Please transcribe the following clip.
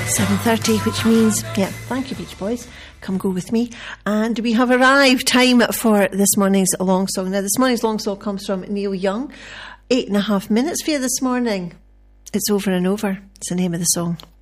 7:30, which means, thank you Beach Boys, come go with me. And we have arrived, time for this morning's long song. Now this morning's long song comes from Neil Young. 8.5 minutes for you this morning. It's Over and Over. It's the name of the song.